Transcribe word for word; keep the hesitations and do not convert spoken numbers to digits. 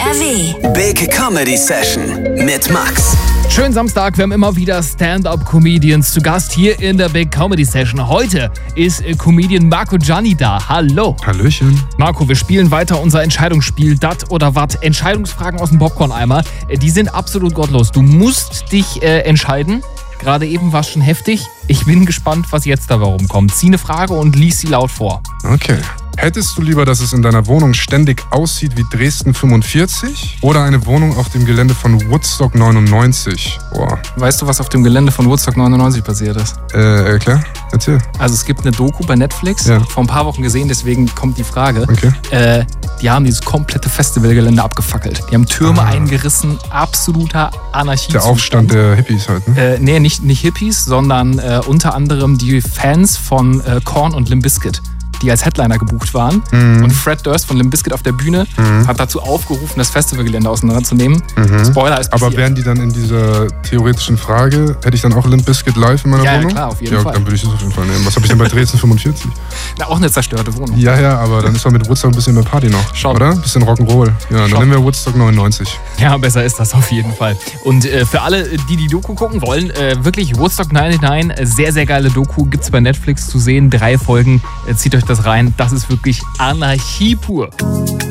W. Big Comedy Session mit Max. Schönen Samstag, wir haben immer wieder Stand-Up-Comedians zu Gast hier in der Big Comedy Session. Heute ist äh, Comedian Marco Gianni da. Hallo. Hallöchen. Marco, wir spielen weiter unser Entscheidungsspiel, dat oder wat. Entscheidungsfragen aus dem Popcorn-Eimer, äh, die sind absolut gottlos. Du musst dich äh, entscheiden. Gerade eben war es schon heftig. Ich bin gespannt, was jetzt dabei rumkommt. Zieh eine Frage und lies sie laut vor. Okay. Hättest du lieber, dass es in deiner Wohnung ständig aussieht wie Dresden fünfundvierzig oder eine Wohnung auf dem Gelände von Woodstock neunundneunzig? Boah. Weißt du, was auf dem Gelände von Woodstock neunundneunzig passiert ist? Äh, erklär? Erzähl. Also es gibt eine Doku bei Netflix, Ja. vor ein paar Wochen gesehen, deswegen kommt die Frage. Okay. Äh, die haben dieses komplette Festivalgelände abgefackelt. Die haben Türme Ah. eingerissen, absoluter Anarchie. Der Aufstand der Hippies halt, ne? Äh, nee, nicht, nicht Hippies, sondern äh, unter anderem die Fans von äh, Korn und Limp Bizkit, die als Headliner gebucht waren. Mhm. Und Fred Durst von Limp Bizkit auf der Bühne Mhm. hat dazu aufgerufen, das Festivalgelände auseinanderzunehmen. Mhm. Spoiler ist passiert. Aber wären die dann in dieser theoretischen Frage, hätte ich dann auch Limp Bizkit live in meiner Ja, ja, Wohnung? klar, auf jeden ja, Fall. dann würde ich das auf jeden Fall nehmen. Was habe ich denn bei Dresden fünfundvierzig? Na, auch eine zerstörte Wohnung. Ja, ja, aber dann ist doch mit Woodstock ein bisschen mehr Party noch, Schon. oder? Ein bisschen Rock'n'Roll. Ja, dann Schon. nehmen wir Woodstock neunundneunzig. Ja, besser ist das auf jeden Fall. Und äh, für alle, die die Doku gucken wollen, äh, wirklich Woodstock neunundneunzig, äh, sehr, sehr geile Doku, gibt's bei Netflix zu sehen. Drei Folgen, äh, zieht euch das rein. Das ist wirklich Anarchie pur.